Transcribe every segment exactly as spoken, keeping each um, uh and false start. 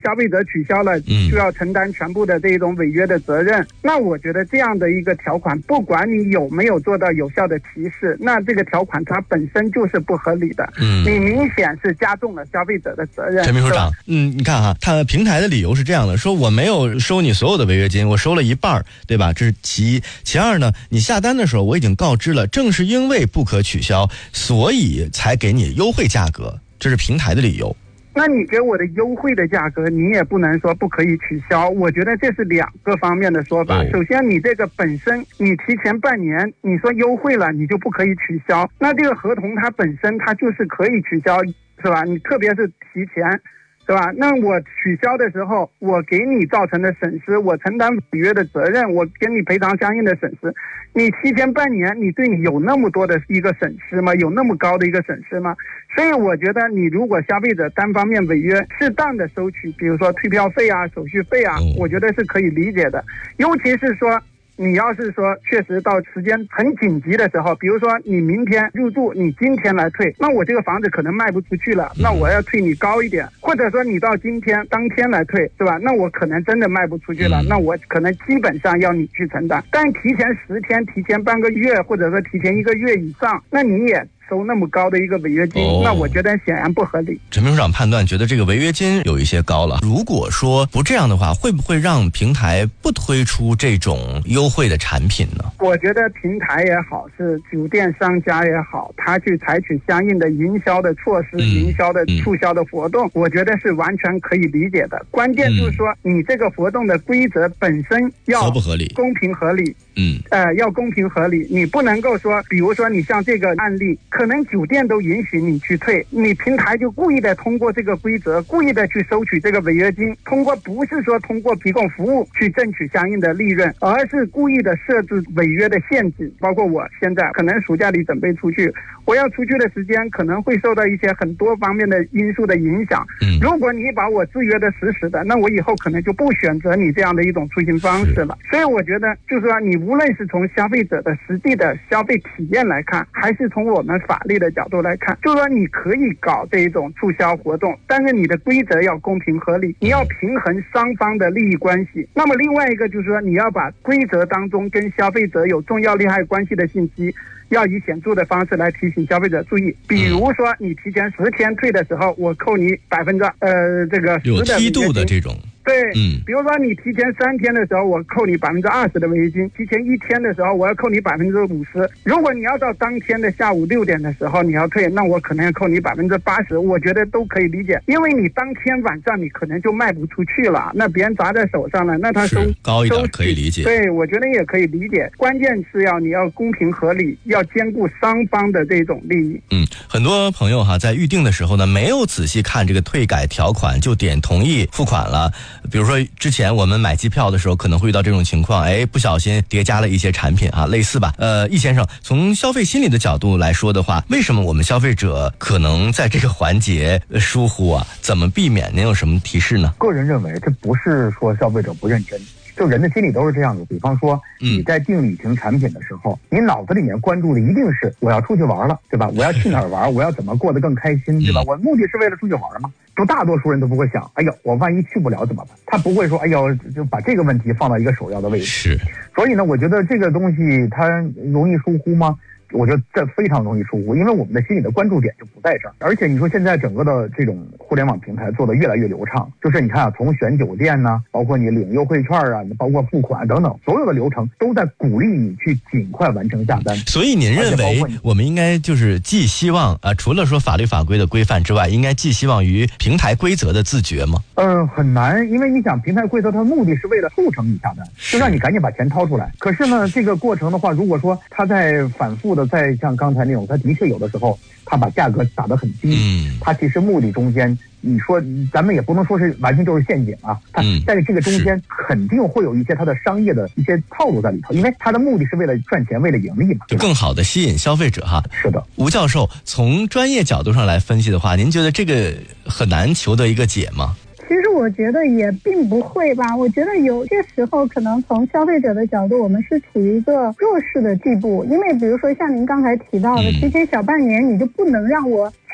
消费者取消了就要承担全部的这种违约的责任。那我觉得这样的一个条款，不管你有没有做到有效的提示，那这个条款它本身就是不合理的。嗯，你明显是加重了消费者的责任。 陈秘书长，嗯，你看哈，他平台的理由是这样的，说我没有收你所有的违约金，我收了一半，对吧？这是其一。其二呢，你下单的时候我已经告知了，正是因为不可取消，所以才给你优惠价格，这是平台的理由。 那你给我的优惠的价格，你也不能说不可以取消，我觉得这是两个方面的说法。哦、首先，你这个本身你提前半年你说优惠了，你就不可以取消，那这个合同它本身它就是可以取消，是吧？你特别是提前。是吧？那我取消的时候，我给你造成的损失，我承担违约的责任，我给你赔偿相应的损失。你提前半年，你对你有那么多的一个损失吗？有那么高的一个损失吗？所以我觉得，你如果消费者单方面违约，适当的收取，比如说退票费啊、手续费啊，我觉得是可以理解的。尤其是说，你要是说确实到时间很紧急的时候，比如说你明天入住，你今天来退，那我这个房子可能卖不出去了，那我要退你高一点，或者说你到今天当天来退，是吧？那我可能真的卖不出去了，那我可能基本上要你去承担。但提前十天、提前半个月，或者说提前一个月以上，那你也收那么高的一个违约金，哦、那我觉得显然不合理。 陈秘书长判断觉得这个违约金有一些高了，如果说不这样的话，会不会让平台不推出这种优惠的产品呢？ 我觉得平台也好，是酒店商家也好，他去采取相应的营销的措施、嗯、营销的促销的活动、嗯、我觉得是完全可以理解的。关键就是说、嗯、你这个活动的规则本身要合不合理、 公平合理。 嗯， 呃，要公平合理，你不能够说，比如说你像这个案例，可能酒店都允许你去退，你平台就故意的通过这个规则，故意的去收取这个违约金，通过不是说通过提供服务去挣取相应的利润，而是故意的设置违约的限制。包括我现在可能暑假里准备出去，我要出去的时间可能会受到一些很多方面的因素的影响。嗯，如果你把我制约的死死的，那我以后可能就不选择你这样的一种出行方式了。所以我觉得就是说你无论是从消费者的实际的消费体验来看，还是从我们法律的角度来看，就是说你可以搞这一种促销活动，但是你的规则要公平合理，你要平衡双方的利益关系。那么另外一个就是说，你要把规则当中跟消费者有重要利害关系的信息，要以显著的方式来提醒消费者注意。比如说你提前十天退的时候，我扣你百分之呃这个有梯度的这种。 对，嗯，比如说你提前三天的时候，我扣你百分之二十的违约金；提前一天的时候，我要扣你百分之五十。如果你要到当天的下午六点的时候你要退，那我可能要扣你百分之八十。我觉得都可以理解，因为你当天晚上你可能就卖不出去了，那别人砸在手上了，那他收高一点可以理解。 对，我觉得也可以理解。关键是要你要公平合理，要兼顾双方的这种利益。 嗯，很多朋友哈在预定的时候呢，没有仔细看这个退改条款就点同意付款了。比如说之前我们买机票的时候可能会遇到这种情况，哎，不小心叠加了一些产品啊，类似吧。呃，易先生，从消费心理的角度来说的话，为什么我们消费者可能在这个环节疏忽啊？怎么避免？您有什么提示呢？ 个人认为，这不是说消费者不认真。就人的心理都是这样的，比方说你在订旅行产品的时候，你脑子里面关注的一定是我要出去玩了，对吧？我要去哪儿玩？我要怎么过得更开心，对吧？我目的是为了出去玩吗？就大多数人都不会想，哎呦，我万一去不了怎么办？他不会说，哎呦，就把这个问题放到一个首要的位置。 是， 所以呢，我觉得这个东西它容易疏忽吗？我觉得这非常容易疏忽，因为我们的心理的关注点就不在这儿。而且你说现在整个的这种互联网平台做得越来越流畅，就是你看啊，从选酒店呢，包括你领优惠券啊，包括付款等等，所有的流程都在鼓励你去尽快完成下单。 所以您认为我们应该就是寄希望啊、呃，除了说法律法规的规范之外，应该寄希望于平台规则的自觉吗？ 嗯，很难，因为你想平台规则它的目的是为了促成你下单，就让你赶紧把钱掏出来。可是呢，这个过程的话，如果说它在反复的在像刚才那种，它的确有的时候它把价格打得很低，嗯，它其实目的中间，你说咱们也不能说是完全就是陷阱啊，它在这个中间肯定会有一些它的商业的一些套路在里头，因为它的目的是为了赚钱，为了盈利嘛， 更好的吸引消费者哈。 是的， 吴教授，从专业角度上来分析的话，您觉得这个很难求得一个解吗？ 其实我觉得也并不会吧，我觉得有些时候可能从消费者的角度，我们是处于一个弱势的地步，因为比如说像您刚才提到的，提前小半年你就不能让我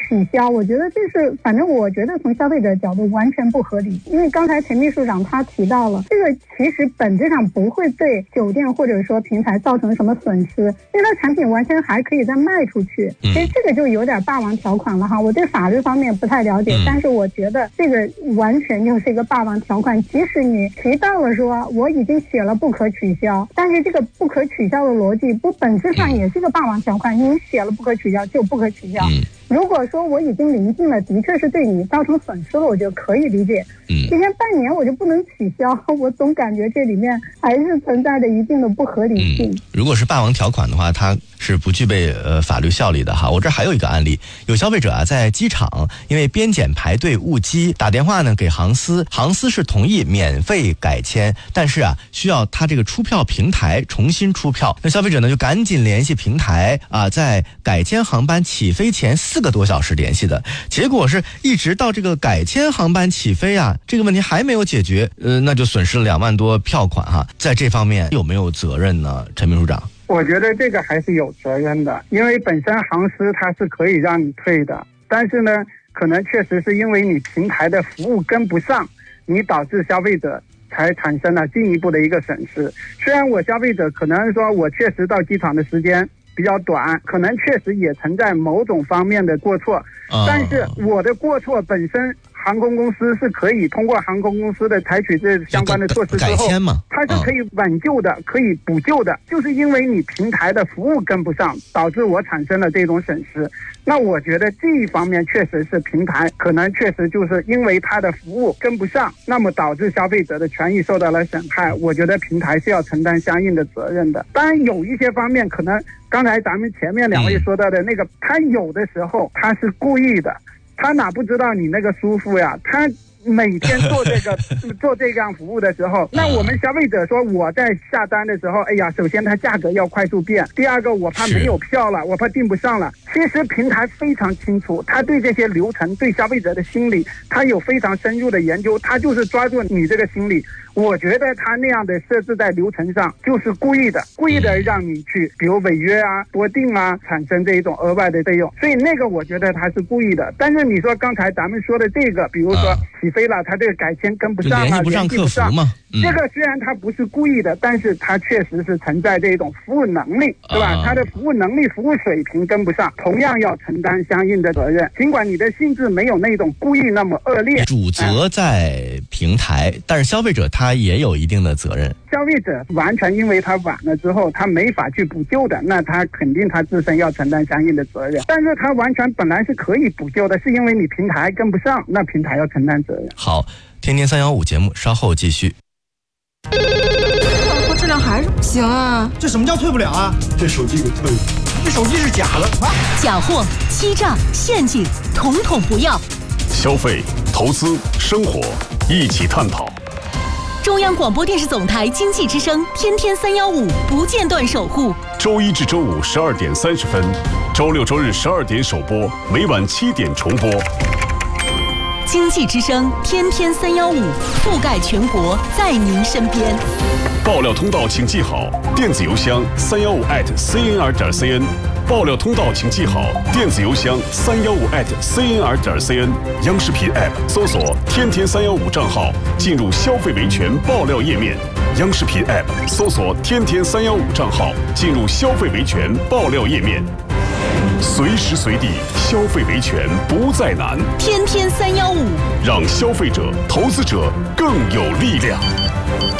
取消，我觉得这是，反正我觉得从消费者角度完全不合理。因为刚才陈秘书长他提到了，这个其实本质上不会对酒店或者说平台造成什么损失，因为它产品完全还可以再卖出去。其实这个就有点霸王条款了哈。我对法律方面不太了解，但是我觉得这个完全就是一个霸王条款。即使你提到了说我已经写了不可取消，但是这个不可取消的逻辑不本质上也是个霸王条款，你写了不可取消就不可取消。如果说我已经临近了，的确是对你造成损失了，我觉得可以理解。嗯，提前半年我就不能取消，我总感觉这里面还是存在着一定的不合理性。 嗯、如果是霸王条款的话，它是不具备呃法律效力的哈。我这还有一个案例，有消费者啊在机场因为边检排队误机，打电话呢给航司，航司是同意免费改签，但是啊需要他这个出票平台重新出票。那消费者呢就赶紧联系平台啊，在改签航班起飞前四个多小时联系的，结果是一直到这个改签航班起飞啊，这个问题还没有解决，呃，那就损失了两万多票款哈。在这方面有没有责任呢，陈秘书长？ 我觉得这个还是有责任的，因为本身航司它是可以让你退的，但是呢，可能确实是因为你平台的服务跟不上，你导致消费者才产生了进一步的一个损失。虽然我消费者可能说我确实到机场的时间比较短，可能确实也存在某种方面的过错，哦、但是我的过错本身，航空公司是可以通过航空公司的采取这相关的措施之后，它是可以挽救的，可以补救的。就是因为你平台的服务跟不上，导致我产生了这种损失。那我觉得这一方面确实是平台可能确实就是因为它的服务跟不上，那么导致消费者的权益受到了损害。我觉得平台是要承担相应的责任的。当然有一些方面可能刚才咱们前面两位说到的那个，他有的时候他是故意的，他哪不知道你那个舒服呀？他每天做这个做这样服务的时候，那我们消费者说我在下单的时候，哎呀，首先它价格要快速变，第二个我怕没有票了，我怕订不上了。其实平台非常清楚，他对这些流程对消费者的心理他有非常深入的研究，他就是抓住你这个心理。我觉得他那样的设置在流程上就是故意的，故意的让你去比如违约啊、多订啊，产生这一种额外的费用，所以那个我觉得他是故意的。但是你说刚才咱们说的这个，比如说起飞了，他这个改签跟不上啊， 联系不上客服嘛， 嗯、这个虽然他不是故意的，但是他确实是存在这种服务能力，对吧？他的服务能力、服务水平跟不上，同样要承担相应的责任。尽管你的性质没有那种故意那么恶劣， 主责在平台，嗯、但是消费者他也有一定的责任。 消费者完全因为他晚了之后，他没法去补救的，那他肯定他自身要承担相应的责任。但是他完全本来是可以补救的，是因为你平台跟不上，那平台要承担责任。 好，天天三幺五节目稍后继续。 网络质量还是不行啊！ 这什么叫退不了啊？这手机给退了，这手机是假的啊！ 假货、欺诈、陷阱，统统不要。 消费、投资、生活，一起探讨。 中央广播电视总台经济之声，天天三幺五，不间断守护。 周一至周五十二点三十分，周六周日十二点首播，每晚七点重播。 经济之声，天天三幺五，覆盖全国，在您身边。 爆料通道请记好，电子邮箱三幺五 at cnr 点 cn。爆料通道请记好，电子邮箱三幺五 at cnr 点 cn。央视频 app 搜索“天天三幺五”账号，进入消费维权爆料页面。央视频 app 搜索“天天三幺五”账号，进入消费维权爆料页面。随时随地消费维权不再难， 天天三幺五， 让消费者、投资者更有力量。